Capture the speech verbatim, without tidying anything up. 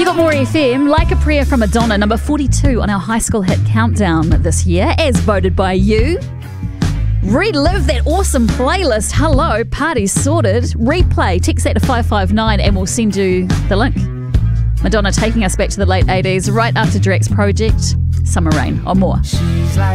You got more F M, Like a Prayer from Madonna, number forty-two on our high school hit countdown this year, as voted by you. Relive that awesome playlist. Hello, party's sorted. Replay, text that to five five nine and we'll send you the link. Madonna taking us back to the late eighties right after Drake's project, Summer Rain, or more.